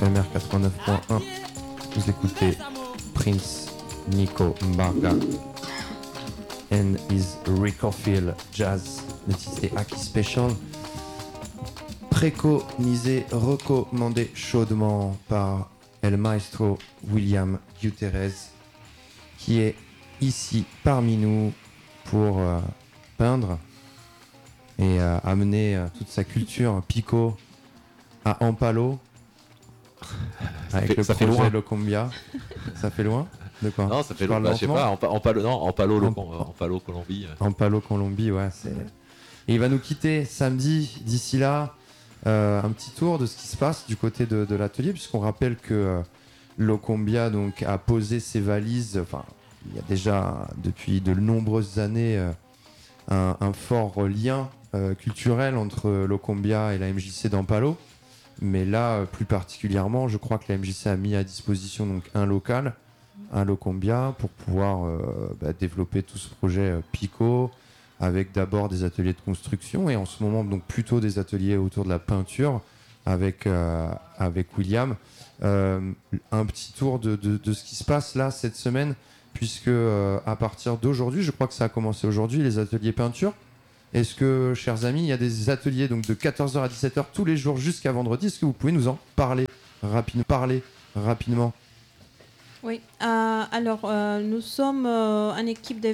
FMR 89.1. Vous écoutez Prince Nico Mbarga and his Ricofield Jazz. Le titre est Aki Special. Préconisé, recommandé chaudement par El Maestro William Gutierrez, qui est ici parmi nous pour peindre et amener toute sa culture pico à Ampalo avec le projet Locombia. Ça fait loin? De quoi? Non, ça fait loin. Je sais pas. Ampalo, Colombie. Ampalo, Colombie, ouais. Et il va nous quitter samedi. D'ici là, un petit tour de ce qui se passe du côté de l'atelier, puisqu'on rappelle que Locombia donc a posé ses valises. Enfin, il y a déjà depuis de nombreuses années un fort lien culturel entre Locombia et la MJC d'Ampalo. Mais là, plus particulièrement, je crois que la MJC a mis à disposition donc un local, un Locombia, pour pouvoir développer tout ce projet Pico, avec d'abord des ateliers de construction et en ce moment donc plutôt des ateliers autour de la peinture avec William. Un petit tour de ce qui se passe là cette semaine, puisque à partir d'aujourd'hui, je crois que ça a commencé aujourd'hui, les ateliers peinture. Est-ce que, chers amis, il y a des ateliers donc de 14h à 17h tous les jours jusqu'à vendredi? Est-ce que vous pouvez nous en parler rapidement? Oui, alors nous sommes une équipe de